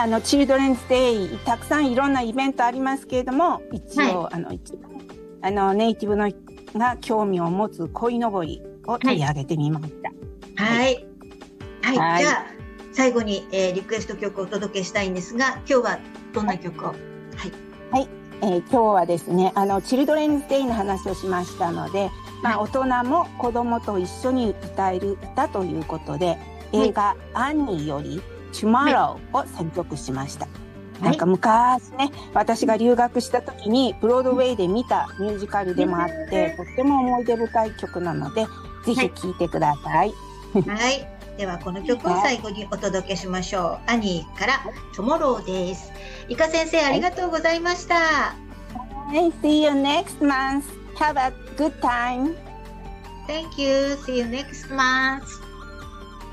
チルドレンズデイ、たくさんいろんなイベントありますけれども、一応、ネイティブの人が興味を持つ鯉のぼりを取り上げてみました。 はい。はい。じゃあ、最後に、リクエスト曲をお届けしたいんですが、今日はどんな曲を？ 今日はですね、チルドレンズデイの話をしましたので、大人も子供と一緒に歌える歌ということで、映画アンニーより Tomorrow を選曲しました。なんか昔ね、私が留学した時にブロードウェイで見たミュージカルでもあって、とっても思い出深い曲なので、ぜひ聴いてください。 はい。ではこの曲を最後にお届けしましょう。アニーから Tomorrow です。イカ先生、ありがとうございました。 See you next month. Have a good time. Thank you. See you next month.